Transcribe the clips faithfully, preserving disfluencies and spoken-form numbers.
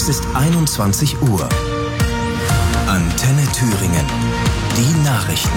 Es ist einundzwanzig Uhr. Antenne Thüringen. Die Nachrichten.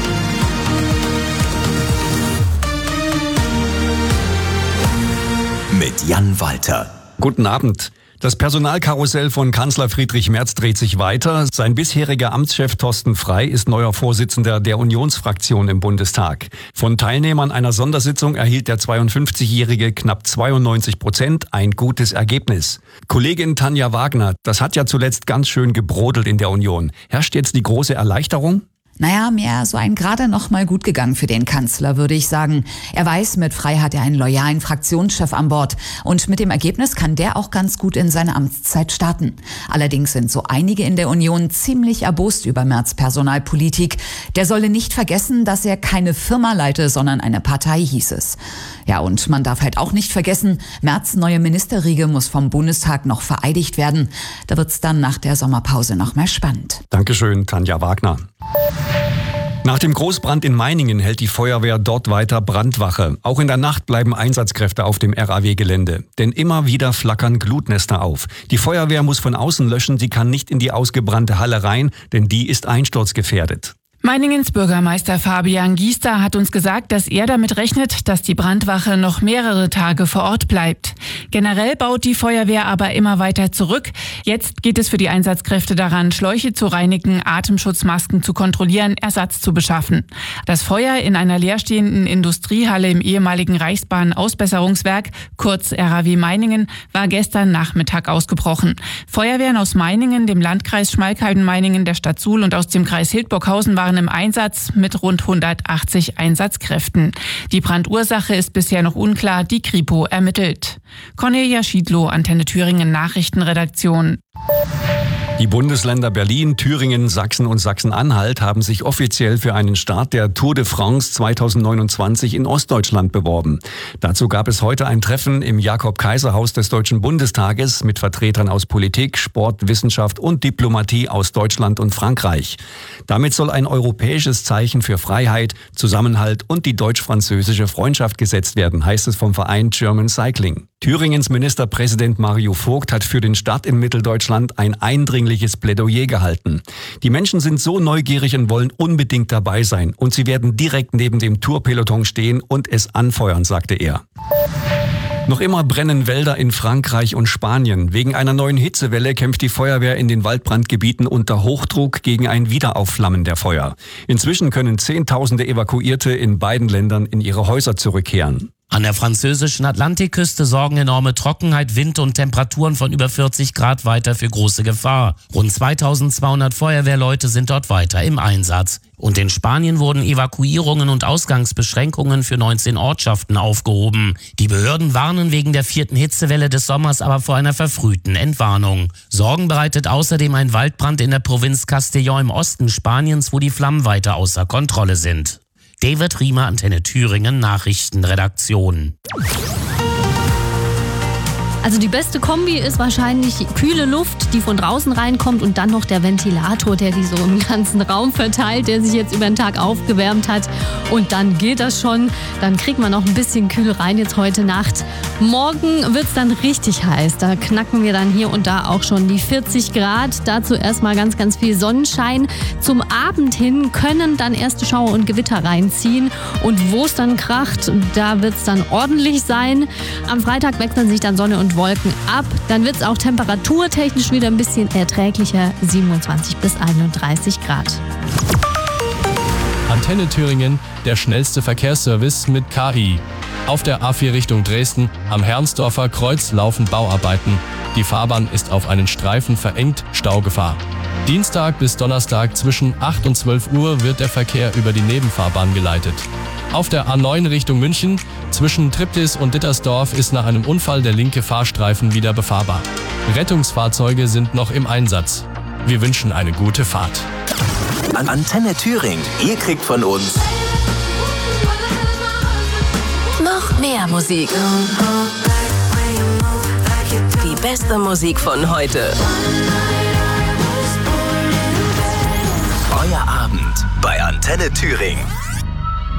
Mit Jan Walter. Guten Abend. Das Personalkarussell von Kanzler Friedrich Merz dreht sich weiter. Sein bisheriger Amtschef Thorsten Frey ist neuer Vorsitzender der Unionsfraktion im Bundestag. Von Teilnehmern einer Sondersitzung erhielt der zweiundfünfzigjährige knapp zweiundneunzig Prozent, ein gutes Ergebnis. Kollegin Tanja Wagner, das hat ja zuletzt ganz schön gebrodelt in der Union. Herrscht jetzt die große Erleichterung? Naja, mehr so ein gerade noch mal gut gegangen für den Kanzler, würde ich sagen. Er weiß, mit Frey hat er einen loyalen Fraktionschef an Bord. Und mit dem Ergebnis kann der auch ganz gut in seine Amtszeit starten. Allerdings sind so einige in der Union ziemlich erbost über Merz' Personalpolitik. Der solle nicht vergessen, dass er keine Firma leite, sondern eine Partei, hieß es. Ja, und man darf halt auch nicht vergessen, Merz' neue Ministerriege muss vom Bundestag noch vereidigt werden. Da wird's dann nach der Sommerpause noch mehr spannend. Dankeschön, Tanja Wagner. Nach dem Großbrand in Meiningen hält die Feuerwehr dort weiter Brandwache. Auch in der Nacht bleiben Einsatzkräfte auf dem R A W-Gelände. Denn immer wieder flackern Glutnester auf. Die Feuerwehr muss von außen löschen, sie kann nicht in die ausgebrannte Halle rein, denn die ist einsturzgefährdet. Meiningens Bürgermeister Fabian Giester hat uns gesagt, dass er damit rechnet, dass die Brandwache noch mehrere Tage vor Ort bleibt. Generell baut die Feuerwehr aber immer weiter zurück. Jetzt geht es für die Einsatzkräfte daran, Schläuche zu reinigen, Atemschutzmasken zu kontrollieren, Ersatz zu beschaffen. Das Feuer in einer leerstehenden Industriehalle im ehemaligen Reichsbahn-Ausbesserungswerk, kurz R A W Meiningen, war gestern Nachmittag ausgebrochen. Feuerwehren aus Meiningen, dem Landkreis Schmalkalden-Meiningen, der Stadt Suhl und aus dem Kreis Hildburghausen waren im Einsatz mit rund hundertachtzig Einsatzkräften. Die Brandursache ist bisher noch unklar, die Kripo ermittelt. Cornelia Schiedlow, Antenne Thüringen Nachrichtenredaktion. Die Bundesländer Berlin, Thüringen, Sachsen und Sachsen-Anhalt haben sich offiziell für einen Start der Tour de France zweitausendneunundzwanzig in Ostdeutschland beworben. Dazu gab es heute ein Treffen im Jakob-Kaiser-Haus des Deutschen Bundestages mit Vertretern aus Politik, Sport, Wissenschaft und Diplomatie aus Deutschland und Frankreich. Damit soll ein europäisches Zeichen für Freiheit, Zusammenhalt und die deutsch-französische Freundschaft gesetzt werden, heißt es vom Verein German Cycling. Thüringens Ministerpräsident Mario Vogt hat für den Start in Mitteldeutschland ein eindringliches Plädoyer gehalten. Die Menschen sind so neugierig und wollen unbedingt dabei sein. Und sie werden direkt neben dem Tourpeloton stehen und es anfeuern, sagte er. Noch immer brennen Wälder in Frankreich und Spanien. Wegen einer neuen Hitzewelle kämpft die Feuerwehr in den Waldbrandgebieten unter Hochdruck gegen ein Wiederaufflammen der Feuer. Inzwischen können Zehntausende Evakuierte in beiden Ländern in ihre Häuser zurückkehren. An der französischen Atlantikküste sorgen enorme Trockenheit, Wind und Temperaturen von über vierzig Grad weiter für große Gefahr. Rund zweitausendzweihundert Feuerwehrleute sind dort weiter im Einsatz. Und in Spanien wurden Evakuierungen und Ausgangsbeschränkungen für neunzehn Ortschaften aufgehoben. Die Behörden warnen wegen der vierten Hitzewelle des Sommers aber vor einer verfrühten Entwarnung. Sorgen bereitet außerdem ein Waldbrand in der Provinz Castellón im Osten Spaniens, wo die Flammen weiter außer Kontrolle sind. David Riemer, Antenne Thüringen Nachrichtenredaktion. Also die beste Kombi ist wahrscheinlich kühle Luft, die von draußen reinkommt und dann noch der Ventilator, der die so im ganzen Raum verteilt, der sich jetzt über den Tag aufgewärmt hat. Und dann geht das schon. Dann kriegt man noch ein bisschen kühl rein jetzt heute Nacht. Morgen wird es dann richtig heiß. Da knacken wir dann hier und da auch schon die vierzig Grad. Dazu erstmal ganz, ganz viel Sonnenschein. Zum Abend hin können dann erste Schauer und Gewitter reinziehen. Und wo es dann kracht, da wird es dann ordentlich sein. Am Freitag wechseln sich dann Sonne und Wolken ab. Dann wird es auch temperaturtechnisch wieder ein bisschen erträglicher, siebenundzwanzig bis einunddreißig Grad. Antenne Thüringen, der schnellste Verkehrsservice mit K I. Auf der A vier Richtung Dresden am Hermsdorfer Kreuz laufen Bauarbeiten. Die Fahrbahn ist auf einen Streifen verengt, Staugefahr. Dienstag bis Donnerstag zwischen acht und zwölf Uhr wird der Verkehr über die Nebenfahrbahn geleitet. Auf der A neun Richtung München zwischen Triptis und Dittersdorf ist nach einem Unfall der linke Fahrstreifen wieder befahrbar. Rettungsfahrzeuge sind noch im Einsatz. Wir wünschen eine gute Fahrt. An Antenne Thüringen, ihr kriegt von uns noch mehr Musik. Die beste Musik von heute. Euer Abend bei Antenne Thüringen.